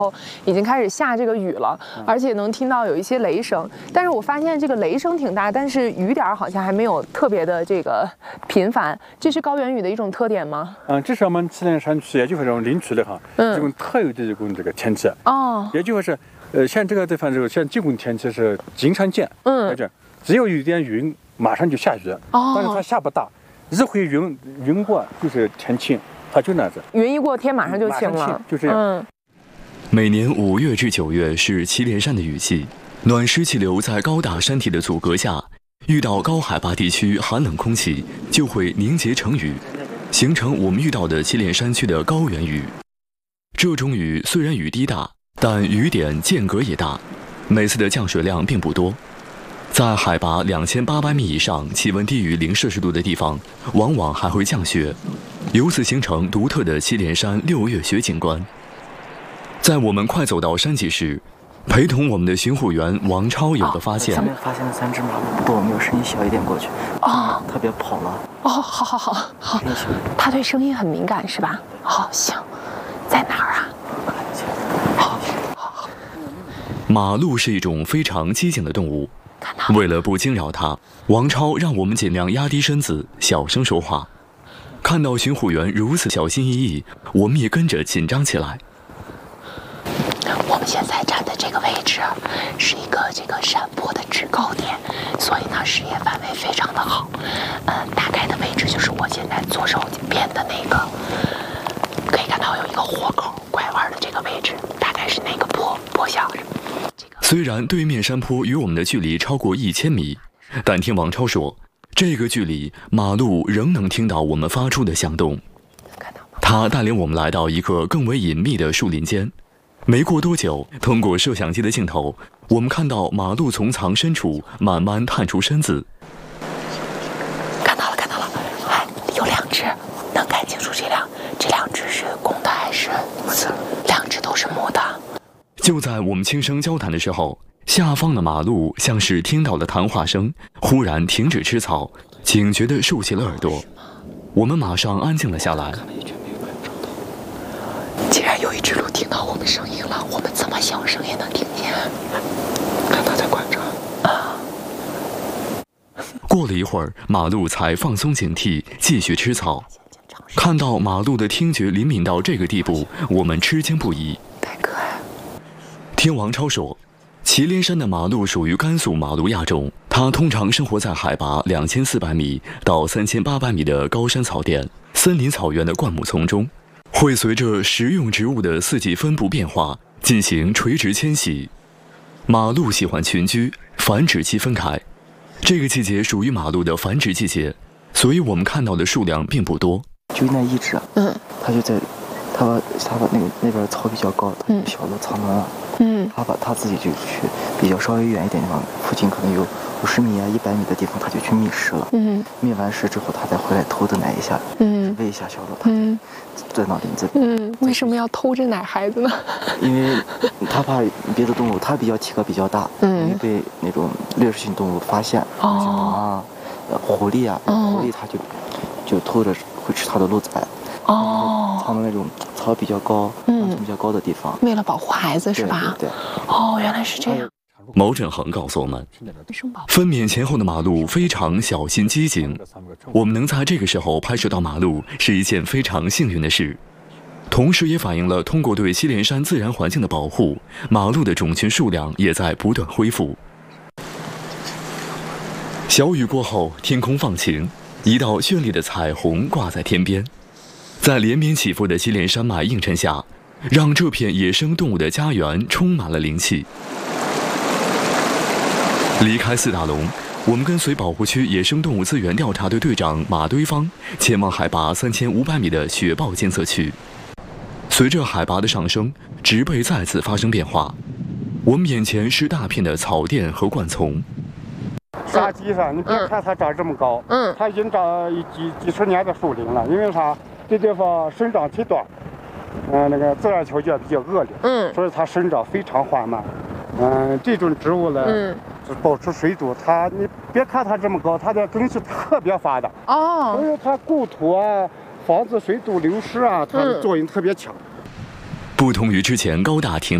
已经开始下这个雨了，而且能听到有一些雷声。但是我发现这个雷声挺大，但是雨点好像还没有特别的这个频繁。这是高原雨的一种特点吗？ 这是我们祁连山区，也就是这种林区的哈，这种特有的这个天气。也就是像这个地方像这种天气是经常见。只有一点云，马上就下雨。但是它下不大，一回云过就是天晴。它就那样子， 云一过天马上就晴了， 就这样。 每年5月至9月是祁连山的雨季，暖湿气流在高大山体的阻隔下，遇到高海拔地区寒冷空气，就会凝结成雨，形成我们遇到的祁连山区的高原雨。这种雨虽然雨滴大，但雨点间隔也大，每次的降水量并不多。在海拔2800米以上，气温低于0°C的地方，往往还会降雪，由此形成独特的祁连山6月雪景观。在我们快走到山脊时，陪同我们的巡护员王超有个发现。 上面发现了3只马路，不过我们有声音小一点过去。它别跑了。 好。它对声音很敏感是吧？行，在哪儿啊？好。 马鹿是一种非常机警的动物。为了不惊扰它，王超让我们尽量压低身子，小声说话。看到巡护员如此小心翼翼，我们也跟着紧张起来。 我们现在站的这个位置是一个这个山坡的制高点，所以呢视野范围非常的好。大概的位置就是我现在左手边的那个，可以看到有一个豁口拐弯的这个位置，大概是那个坡下。 虽然对面山坡与我们的距离超过1000米，但听王超说，这个距离马鹿仍能听到我们发出的响动。他带领我们来到一个更为隐秘的树林间。没过多久，通过摄像机的镜头，我们看到马鹿从藏身处慢慢探出身子。 看到了，有2只，能看清楚这两只是公的还是母的？2只都是母的。 就在我们轻声交谈的时候，下方的马鹿像是听到了谈话声，忽然停止吃草，警觉地竖起了耳朵。我们马上安静了下来。 既然有一只鹿听到我们声音了，我们这么小声也能听见。 看它在观察。 过了一会儿，马鹿才放松警惕，继续吃草。看到马鹿的听觉灵敏到这个地步，我们吃惊不已。听王超说，祁连山的马鹿属于甘肃马鹿亚种，它通常生活在海拔2400米到3800米的高山草甸、森林草原的灌木丛中，会随着食用植物的四季分布变化进行垂直迁徙。马鹿喜欢群居，繁殖期分开。这个季节属于马鹿的繁殖季节，所以我们看到的数量并不多。 就那一只，它就在，它把那边草比较高，小鹿藏到了。他自己就去比较稍微远一点地方，附近可能有50米啊、100米的地方，他就去觅食了。觅完食之后，他再回来偷着奶一下，喂一下小鹿，他在那林子里。 为什么要偷着奶孩子呢？ 因为他怕别的动物，他体格比较大，容易被那种掠食性动物发现，像狼啊、狐狸啊，狐狸他就偷着会吃他的鹿崽。藏的那种草比较高、比较高的地方， 为了保护孩子是吧？ 对。 原来是这样。 毛振恒告诉我们，分娩前后的马鹿非常小心机警，我们能在这个时候拍摄到马鹿是一件非常幸运的事，同时也反映了通过对祁连山自然环境的保护，马鹿的种群数量也在不断恢复。小雨过后，天空放晴，一道绚丽的彩虹挂在天边。在连绵起伏的祁连山脉映衬下，让这片野生动物的家园充满了灵气。离开四大龙，我们跟随保护区野生动物资源调查队队长马堆芳前往海拔3500米的雪豹监测区。随着海拔的上升，植被再次发生变化，我们眼前是大片的草甸和灌丛。 沙基上，你别看它长这么高，它已经长几十年的树林了，因为它这地方生长期短，那个自然条件比较恶劣，所以它生长非常缓慢。这种植物呢，保持水土，你别看它这么高，它的根系特别发达，所以它固土啊，防止水土流失啊，它的作用特别强。 不同于之前高大挺